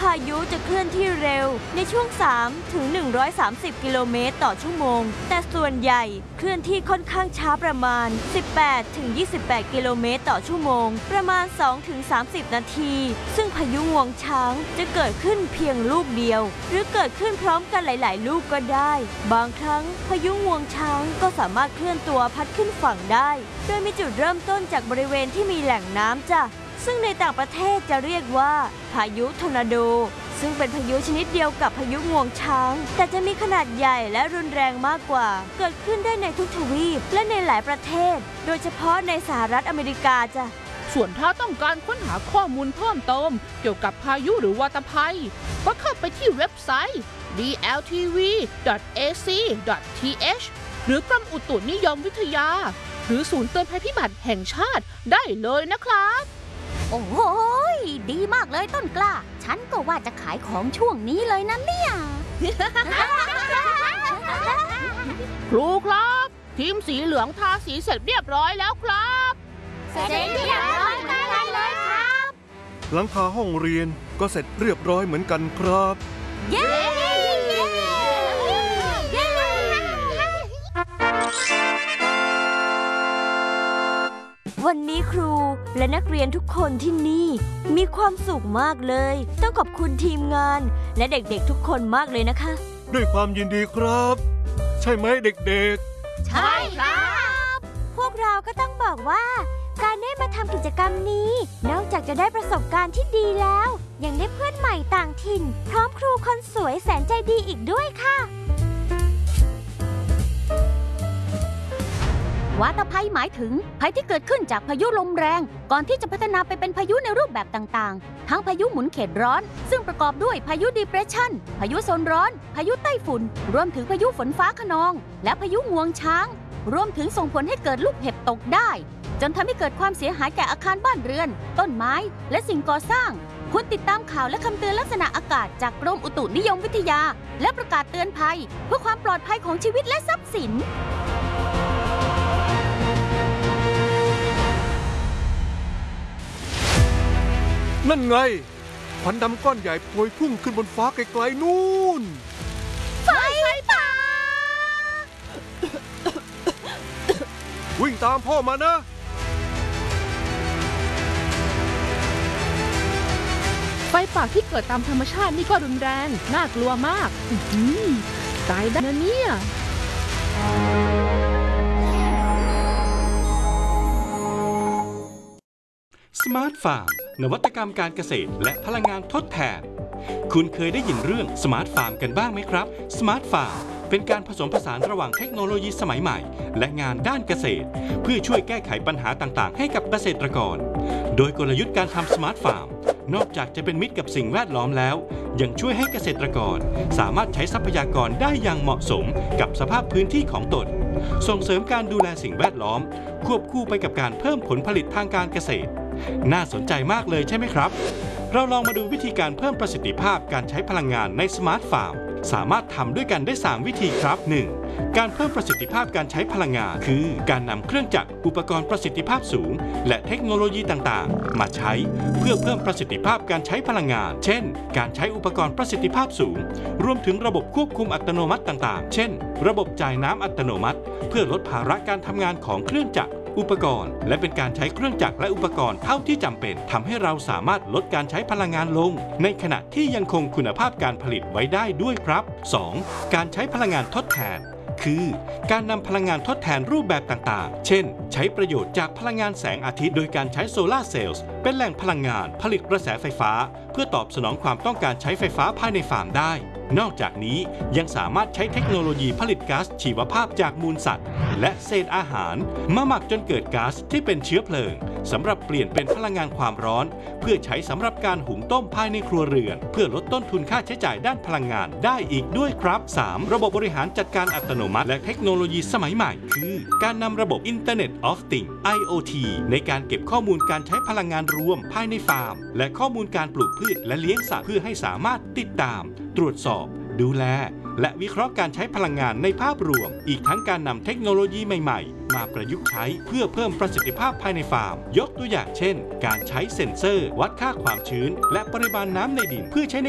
ายุจะเคลื่อนที่เร็วในช่วง3 ถึง 130 กิโลเมตรต่อชั่วโมงแต่ส่วนใหญ่เคลื่อนที่ค่อนข้างช้าประมาณ18 ถึง 28 กิโลเมตรต่อชั่วโมงประมาณ2 ถึง 30 นาทีซึ่งพายุงวงช้างจะเกิดขึ้นเพียงลูกเดียวหรือเกิดขึ้นพร้อมกันหลายๆลูกก็ได้บางครั้งพายุงวงช้างก็สามารถเคลื่อนตัวพัดขึ้นฝั่งได้โดยมีจุดเริ่มต้นจากบริเวณที่มีแหล่งน้ำจ้ะซึ่งในต่างประเทศจะเรียกว่าพายุทอร์นาโดซึ่งเป็นพายุชนิดเดียวกับพายุงวงช้างแต่จะมีขนาดใหญ่และรุนแรงมากกว่าเกิดขึ้นได้ในทุกทวีปและในหลายประเทศโดยเฉพาะในสหรัฐอเมริกาจ้ะส่วนถ้าต้องการค้นหาข้อมูลเพิ่มเติมเกี่ยวกับพายุหรือวาตภัยก็เข้าไปที่เว็บไซต์ bltv.ac.th หรือกรมอุตุนิยมวิทยาหรือศูนย์เตือนภัยพิบัติแห่งชาติได้เลยนะครับโอ้โหดีมากเลยต้นกล้าฉันก็ว่าจะขายของช่วงนี้เลยนะเนี่ยครูครับทีมสีเหลืองทาสีเสร็จเรียบร้อยแล้วครับเสร็จเรียบร้อยกันเลยครับหลังคาห้องเรียนก็เสร็จเรียบร้อยเหมือนกันครับเย้วันนี้ครูและนักเรียนทุกคนที่นี่มีความสุขมากเลยต้องขอบคุณทีมงานและเด็กๆทุกคนมากเลยนะคะด้วยความยินดีครับใช่ไหมเด็กๆใช่ครับพวกเราก็ต้องบอกว่าการได้มาทำกิจกรรมนี้นอกจากจะได้ประสบการณ์ที่ดีแล้วยังได้เพื่อนใหม่ต่างถิ่นพร้อมครูคนสวยแสนใจดีอีกด้วยค่ะวาตภัยหมายถึงภัยที่เกิดขึ้นจากพายุลมแรงก่อนที่จะพัฒนาไปเป็นพายุในรูปแบบต่างๆทั้งพายุหมุนเขตร้อนซึ่งประกอบด้วยพายุดีเพรสชันพายุโซนร้อนพายุไต้ฝุ่นรวมถึงพายุฝนฟ้าคะนองและพายุงวงช้างรวมถึงส่งผลให้เกิดลูกเห็บตกได้จนทำให้เกิดความเสียหายแก่อาคารบ้านเรือนต้นไม้และสิ่งก่อสร้างควรติดตามข่าวและคำเตือนลักษณะอากาศจากกรมอุตุนิยมวิทยาและประกาศเตือนภัยเพื่อความปลอดภัยของชีวิตและทรัพย์สินนั่นไงควันดำก้อนใหญ่พวยพุ่งขึ้นบนฟ้าไกลๆนู่นไฟป่าวิ่งตามพ่อมานะไฟป่าที่เกิดตามธรรมชาตินี่ก็รุนแรงน่ากลัวมากตายได้นะเนี่ยสมาร์ทฟาร์มนวัตกรรมการเกษตรและพลังงานทดแทนคุณเคยได้ยินเรื่องสมาร์ทฟาร์มกันบ้างไหมครับสมาร์ทฟาร์มเป็นการผสมผสานระหว่างเทคโนโลยีสมัยใหม่และงานด้านเกษตรเพื่อช่วยแก้ไขปัญหาต่างๆให้กับเกษตรกรโดยกลยุทธ์การทำสมาร์ทฟาร์มนอกจากจะเป็นมิตรกับสิ่งแวดล้อมแล้วยังช่วยให้เกษตรกรสามารถใช้ทรัพยากรได้อย่างเหมาะสมกับสภาพพื้นที่ของตนส่งเสริมการดูแลสิ่งแวดล้อมควบคู่ไปกับการเพิ่มผลผลิตทางการเกษตรน่าสนใจมากเลยใช่ไหมครับเราลองมาดูวิธีการเพิ่มประสิทธิภาพการใช้พลังงานในสมาร์ทฟาร์มสามารถทำด้วยกันได้3วิธีครับ 1. การเพิ่มประสิทธิภาพการใช้พลังงานคือการนำเครื่องจักรอุปกรณ์ประสิทธิภาพสูงและเทคโนโลยีต่างๆมาใช้เพื่อเพิ่มประสิทธิภาพการใช้พลังงานเช่นการใช้อุปกรณ์ประสิทธิภาพสูงรวมถึงระบบควบคุมอัตโนมัติต่างๆเช่นระบบจ่ายน้ำอัตโนมัติเพื่อลดภาระการทำงานของเครื่องจักรอุปกรณ์และเป็นการใช้เครื่องจักรและอุปกรณ์เท่าที่จำเป็นทำให้เราสามารถลดการใช้พลังงานลงในขณะที่ยังคงคุณภาพการผลิตไว้ได้ด้วยครับ 2. การใช้พลังงานทดแทนคือการนำพลังงานทดแทนรูปแบบต่างๆเช่นใช้ประโยชน์จากพลังงานแสงอาทิตย์โดยการใช้โซลาร์เซลล์เป็นแหล่งพลังงานผลิตกระแสไฟฟ้าเพื่อตอบสนองความต้องการใช้ไฟฟ้าภายในฟาร์มได้นอกจากนี้ยังสามารถใช้เทคโนโลยีผลิตก๊าซชีวภาพจากมูลสัตว์และเศษอาหารมาหมักจนเกิดก๊าซที่เป็นเชื้อเพลิงสำหรับเปลี่ยนเป็นพลังงานความร้อนเพื่อใช้สำหรับการหุงต้มภายในครัวเรือนเพื่อลดต้นทุนค่าใช้จ่ายด้านพลังงานได้อีกด้วยครับ 3. ระบบบริหารจัดการอัตโนมัติและเทคโนโลยีสมัยใหม่คือการนำระบบ Internet of Things IoT ในการเก็บข้อมูลการใช้พลังงานรวมภายในฟาร์มและข้อมูลการปลูกพืชและเลี้ยงสัตว์เพื่อให้สามารถติดตามตรวจสอบดูแลและวิเคราะห์การใช้พลังงานในภาพรวมอีกทั้งการนำเทคโนโลยีใหม่ๆมาประยุกต์ใช้เพื่อเพิ่มประสิทธิภาพภายในฟาร์มยกตัวอย่างเช่นการใช้เซ็นเซอร์วัดค่าความชื้นและปริมาณน้ำในดินเพื่อใช้ใน